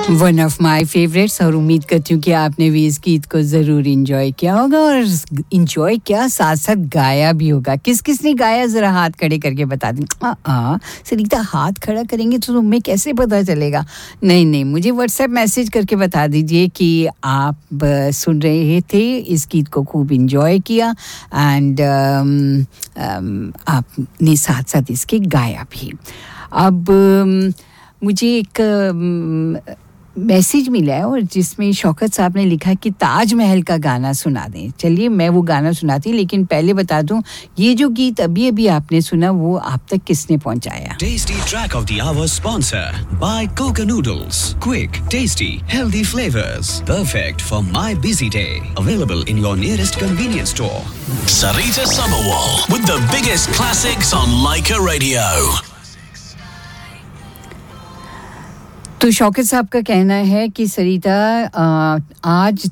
One of my favourites और उम्मीद करती हूँ कि आपने भी इस गीत को ज़रूर एंजॉय किया होगा और एंजॉय क्या साथ साथ गाया भी होगा। किस किस ने गाया ज़रा हाथ खड़े करके बता दें। सरिता हाथ खड़ा करेंगे तो तुम्हें कैसे पता चलेगा? नहीं मुझे व्हाट्सएप मैसेज करके बता दीजिए कि आप सुन रहे थे, इस गीत को खूब एंजॉय किया एंड आपने साथ साथ इसके गाया भी। अब मुझे एक मैसेज मिला है और जिसमें शौकत साहब ने लिखा कि ताजमहल का गाना सुना दें। चलिए मैं वो गाना सुनाती, लेकिन पहले बता दूं ये जो गीत अभी अभी आपने सुना वो आप तक किसने पहुंचाया? Tasty track of the hour sponsor by Coca Noodles. Quick, tasty, healthy flavors. Perfect for my busy day. Available in your nearest convenience store. Sarita Sabharwal with the biggest classics on Laika Radio. तो शौकत साहब का कहना है कि सरिता आज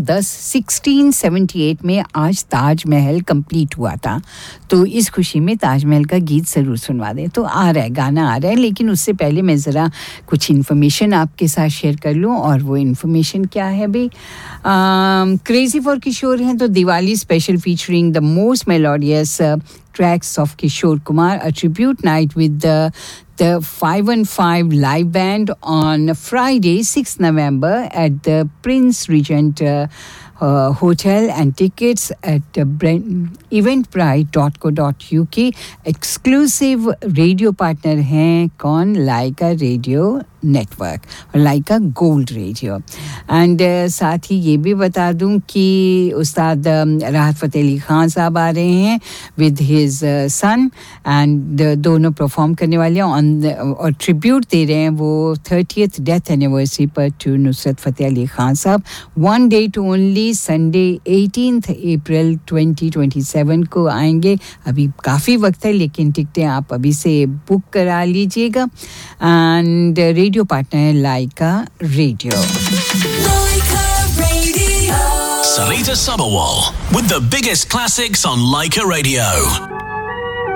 1678 में आज Taj Mahal complete हुआ था, तो इस खुशी में ताजमहल का गीत ज़रूर सुनवा दें। तो आ रहा है, गाना आ रहा है, लेकिन उससे पहले मैं ज़रा कुछ इन्फॉर्मेशन आपके साथ शेयर कर लूँ। और वो इन्फॉर्मेशन क्या है भाई? क्रेजी फॉर किशोर हैं तो Diwali special featuring the most melodious tracks of Kishore Kumar, a tribute night with the 515 live band on Friday, 6th November at the Prince Regent Hotel, and tickets at eventbrite.co.uk. Exclusive radio partner हैं कौन? लाइका radio network और लाइका gold radio. And साथ ही ये भी बता दूं कि उस्ताद राहत फ़तेह अली ख़ान साहब आ रहे हैं विद हिज सन, एंड दोनों परफॉर्म करने वाले हैं और ट्रिब्यूट दे रहे हैं वो 30th डेथ एनिवर्सरी पर टू नुसरत फ़तेह अली ख़ान साहब। One day to only, Sunday 18th अप्रैल 2027 को आएंगे। अभी काफ़ी वक्त है, लेकिन टिकटें आप अभी से बुक करा लीजिएगा। एंड रेडियो पार्टनर है लाइका radio. Sarita Sabharwal with the biggest classics on Laika Radio.